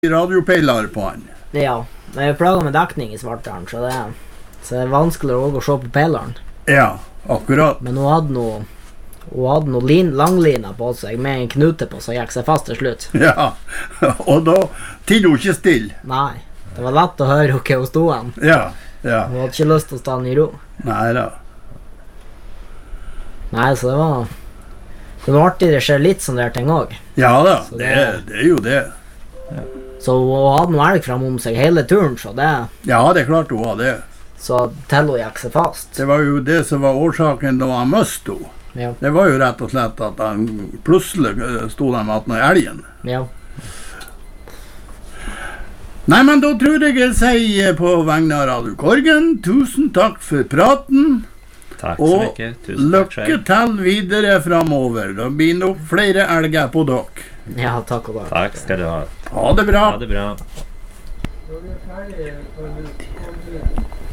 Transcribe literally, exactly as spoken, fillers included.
radiopeiler på han. Ja, men jeg plager med dekning i Svartdalen, så det er, så det er vanskeligere å se på peileren. Ja, akkurat. Men hun hadde noe, hun hadde noe lin, langlina på seg med en knute på, så gikk seg fast til slutt. Ja, og da tid hun ikke stille. Nei, det var lett å høre hva hun stod hen. Ja, ja. Hun hadde ikke lyst til å stå i ro. Nei da. Nei, så det var, det var artig, det skjer litt sånne der ting også. Ja da, Så det, det- det er jo det. Så hun hadde noe elg frem om seg hele turen, så det, Ja, det er klart hun har det. så til hun gikk seg fast. Det var jo det som var årsaken da han møste henne. Ja, Det var jo rett og slett at han plutselig stod der med at når elgen. ja. Nei, men da tror jeg jeg sier på vegne av Radio Korgen, tusen takk for praten, Takk så og mycket. Tusen takk lykke selv. til videre fremover. Da blir nok flere elger på dere. Ja, takk og takk. Takk skal du ha. Ha det bra. Ha det bra. Når du er ferdig,